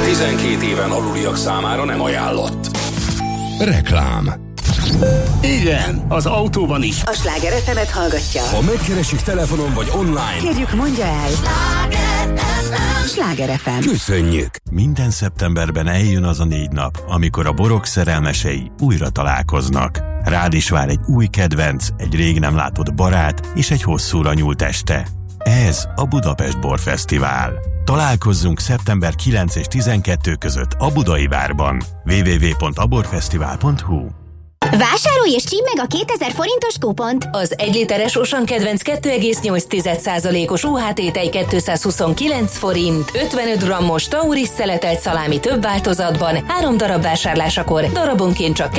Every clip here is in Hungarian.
12 éven aluliak számára nem ajánlott. Reklám. Igen, az autóban is. A Sláger FM-et hallgatja. Ha megkeresik telefonon vagy online, kérjük, mondja el. Sláger FM. Köszönjük. Minden szeptemberben eljön az a 4 nap, amikor a borok szerelmesei újra találkoznak. Rád is vár egy új kedvenc, egy rég nem látott barát és egy hosszúra nyúlt este. Ez a Budapest Borfesztivál. Találkozzunk szeptember 9 és 12 között a Budai Bárban. www.aborfesztivál.hu. Vásárolj és csípd meg a 2000 forintos kupont! Az 1 literes Osan kedvenc 2,8%-os UHT tej 229 forint, 55 grammos Tauris szeletelt szalámi több változatban, 3 darab vásárlásakor darabonként csak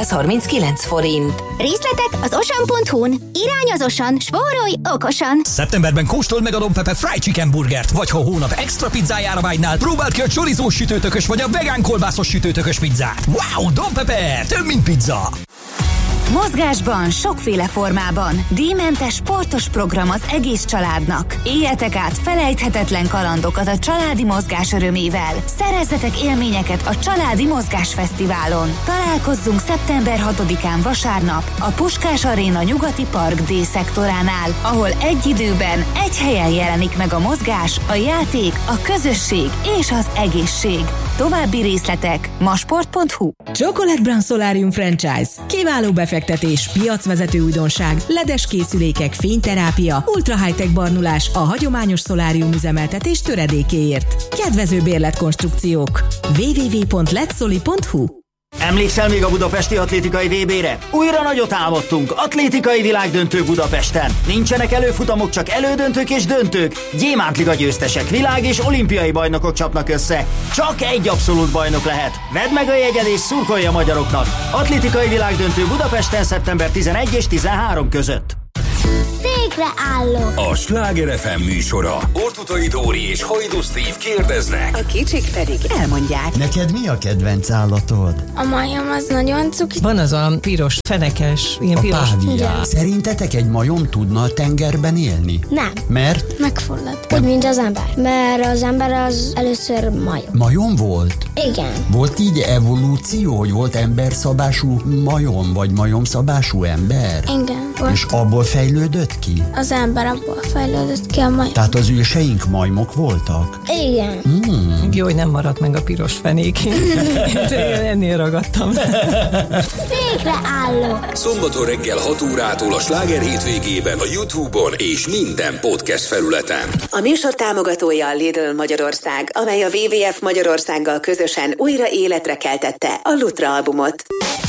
239 forint. Részletek az osan.hu-n. Irány az Osan, spórolj okosan! Szeptemberben kóstold meg a Don Pepe Fried Chicken burgert, vagy ha a hónap extra pizzájára vágynál, próbáld ki a chorizós sütőtökös vagy a vegán kolbászos sütőtökös pizzát. Wow, Don Pepe, több mint pizza! Mozgásban, sokféle formában. Díjmentes sportos program az egész családnak. Éljetek át felejthetetlen kalandokat a családi mozgás örömével. Szerezzetek élményeket a Családi Mozgás Fesztiválon. Találkozzunk szeptember 6-án vasárnap a Puskás Aréna nyugati park D-szektoránál, ahol egy időben, egy helyen jelenik meg a mozgás, a játék, a közösség és az egészség. További részletek masport.hu. Chocolate Brand Solarium Franchise. Kiváló befektetés, piacvezető újdonság, ledes készülékek, fényterápia, ultra high-tech barnulás a hagyományos szolárium üzemeltetés töredékéért. Kedvező bérletkonstrukciók. www.letsoli.hu. Emlékszel még a budapesti atlétikai VB-re? Újra nagyot álmodtunk, atlétikai világdöntő Budapesten. Nincsenek előfutamok, csak elődöntők és döntők. Gyémántliga győztesek, világ és olimpiai bajnokok csapnak össze. Csak egy abszolút bajnok lehet. Vedd meg a jegyed és szurkolj a magyaroknak. Atlétikai világdöntő Budapesten szeptember 11 és 13 között. Székre állok! A Sláger FM műsora. Ortutai Dóri és Hajdú Steve kérdeznek. A kicsik pedig elmondják. Neked mi a kedvenc állatod? A majom az nagyon cuki. Van az a piros, fenekes, ilyen A piros. pávián. Szerintetek egy majom tudna a tengerben élni? Nem. Mert? Megfullad. Úgy, mint az ember. Mert az ember az először majom. Majom volt? Igen. Volt így evolúció, hogy volt emberszabású majom, vagy majomszabású ember? Igen. Volt. És abból fejlődött ki? Az ember abból fejlődött ki a majom. Tehát az őseink majmok voltak? Igen. Jó, hogy nem maradt meg a piros fenék. Ennél ragadtam. Székre állok! Szombaton reggel 6 órától a Sláger hétvégében a YouTube-on és minden podcast felületen. A műsor támogatója a Lidl Magyarország, amely a WWF Magyarországgal közösen újra életre keltette a Lutra albumot.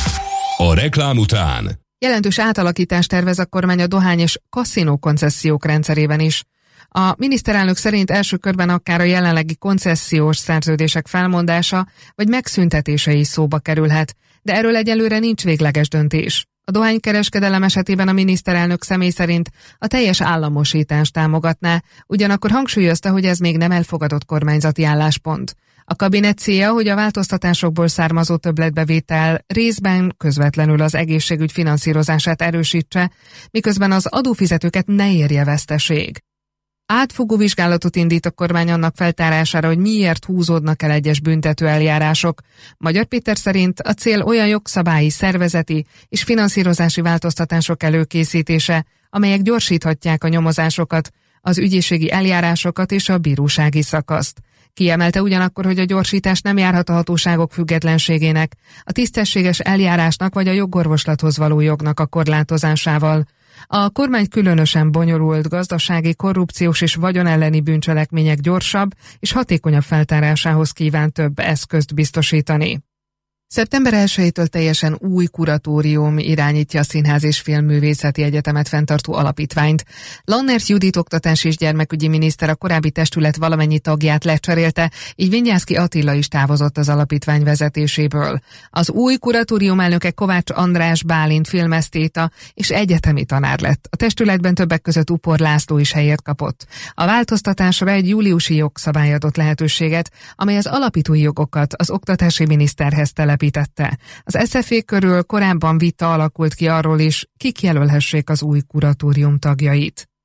A reklám után jelentős átalakítást tervez a kormány a dohány és kaszinó koncesziók rendszerében is. A miniszterelnök szerint első körben akár a jelenlegi koncesziós szerződések felmondása vagy megszüntetése is szóba kerülhet, de erről egyelőre nincs végleges döntés. A dohánykereskedelem esetében a miniszterelnök személy szerint a teljes államosítást támogatná, ugyanakkor hangsúlyozta, hogy ez még nem elfogadott kormányzati álláspont. A kabinet célja, hogy a változtatásokból származó többletbevétel részben közvetlenül az egészségügy finanszírozását erősítse, miközben az adófizetőket ne érje veszteség. Átfogó vizsgálatot indít a kormány annak feltárására, hogy miért húzódnak el egyes büntető eljárások. Magyar Péter szerint a cél olyan jogszabályi, szervezeti és finanszírozási változtatások előkészítése, amelyek gyorsíthatják a nyomozásokat, az ügyészségi eljárásokat és a bírósági szakaszt. Kiemelte ugyanakkor, hogy a gyorsítás nem járhat a hatóságok függetlenségének, a tisztességes eljárásnak vagy a jogorvoslathoz való jognak a korlátozásával. A kormány különösen bonyolult gazdasági, korrupciós és vagyonelleni bűncselekmények gyorsabb és hatékonyabb feltárásához kíván több eszközt biztosítani. Szeptember 1-től teljesen új kuratórium irányítja a Színház és Filmművészeti Egyetemet fenntartó alapítványt. Lannert Judit oktatás és gyermekügyi miniszter a korábbi testület valamennyi tagját lecserélte, így Vinyánszky Attila is távozott az alapítvány vezetéséből. Az új kuratórium elnöke Kovács András Bálint filmesztéta és egyetemi tanár lett. A testületben többek között Upor László is helyet kapott. A változtatásra egy júliusi jogszabály adott lehetőséget, amely az alapítói jogokat az oktatási miniszterhez telepítette. Az SZFE körül korábban vita alakult ki arról is, kik jelölhessék az új kuratórium tagjait.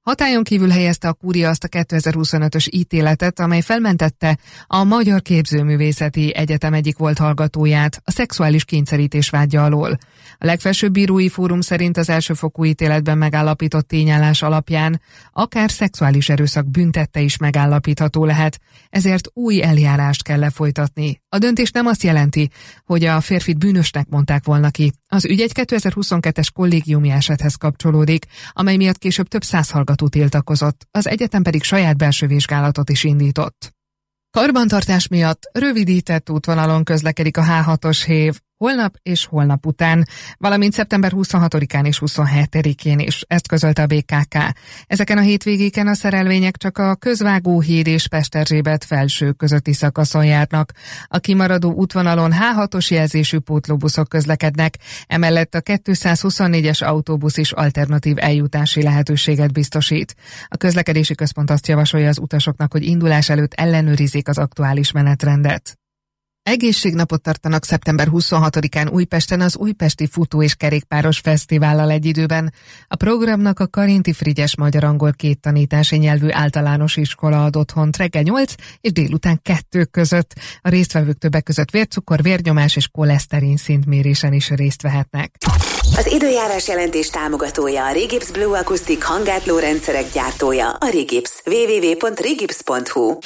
Hatályon kívül helyezte a kúria azt a 2025-ös ítéletet, amely felmentette a Magyar Képzőművészeti Egyetem egyik volt hallgatóját a szexuális kényszerítés vádja alól. A legfelsőbb bírói fórum szerint az elsőfokú ítéletben megállapított tényállás alapján akár szexuális erőszak büntette is megállapítható lehet, ezért új eljárást kell lefolytatni. A döntés nem azt jelenti, hogy a férfit bűnösnek mondták volna ki. Az ügy egy 2022-es kollégiumi esethez kapcsolódik, amely miatt később több száz hallgató tiltakozott, az egyetem pedig saját belső vizsgálatot is indított. Karbantartás miatt rövidített útvonalon közlekedik a H6-os hév holnap és holnap után, valamint szeptember 26-án és 27-én is, ezt közölte a BKK. Ezeken a hétvégéken a szerelvények csak a Közvágóhíd és Pesterzsébet felső közötti szakaszon járnak. A kimaradó útvonalon H6-os jelzésű pótlóbuszok közlekednek, emellett a 224-es autóbusz is alternatív eljutási lehetőséget biztosít. A közlekedési központ azt javasolja az utasoknak, hogy indulás előtt ellenőrizzék az aktuális menetrendet. Egészségnapot tartanak szeptember 26-án Újpesten az Újpesti Futó- és Kerékpáros Fesztivállal egy időben. A programnak a Karinti Frigyes magyar-angol két tanítási nyelvű általános iskola ad otthont reggel 8 és délután 2 között. A résztvevők többek között vércukor, vérnyomás és koleszterin szintmérésen is részt vehetnek. Az időjárás jelentés támogatója a Regips Blue Acoustic hanggátló rendszerek gyártója, a Regips. www.regips.hu.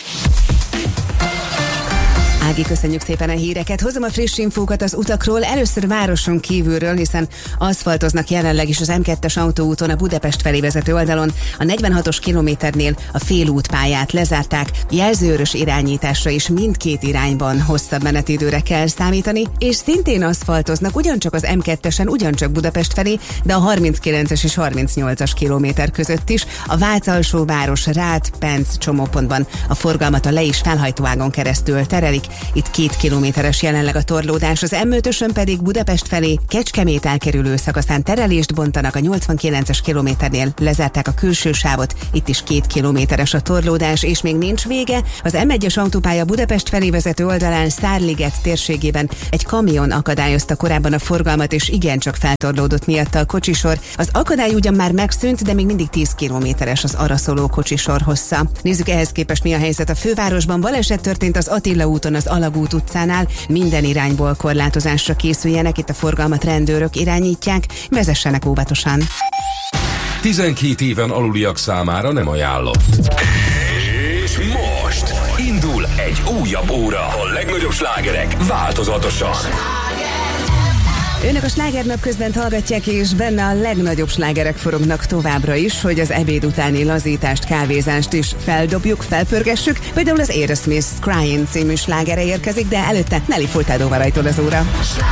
Ági, köszönjük szépen a híreket. Hozom a friss infókat az utakról, először városon kívülről, hiszen aszfaltoznak jelenleg is az M2-es autóúton a Budapest felé vezető oldalon. A 46-os kilométernél a félútpályát lezárták, jelzőörös irányításra is mindkét irányban hosszabb menetidőre kell számítani, és szintén aszfaltoznak ugyancsak az M2-esen, ugyancsak Budapest felé, de a 39-es és 38-as kilométer között is. A Vácalsóváros Rád-Penc csomópontban a forgalmat a le- és felhajtóágon keresztül terelik. Itt 2 kilométeres jelenleg a torlódás, az M5-ösön pedig Budapest felé Kecskemét elkerülő szakaszán terelést bontanak, a 89-es kilométernél lezárták a külső sávot, itt is 2 kilométeres a torlódás, és még nincs vége. Az M1-es autópálya Budapest felé vezető oldalán Szárliget térségében egy kamion akadályozta korábban a forgalmat, és igencsak feltorlódott miatta a kocsisor. Az akadály ugyan már megszűnt, de még mindig 10 kilométeres az arra szóló kocsisor hossza. Nézzük ehhez képest mi a helyzet a fővárosban. Baleset történt az Attila úton, az Alagút utcánál, minden irányból korlátozásra készüljenek, itt a forgalmat rendőrök irányítják, vezessenek óvatosan. 12 éven aluliak számára nem ajánlott. És most indul egy újabb óra, a legnagyobb slágerek változatosan. Önök a Slágernap közben hallgatják, és benne a legnagyobb slágerek forognak továbbra is, hogy az ebéd utáni lazítást, kávézást is feldobjuk, felpörgessük. Például az Aerosmith Crying című slágere érkezik, de előtte Nelly Furtado rajtól az óra.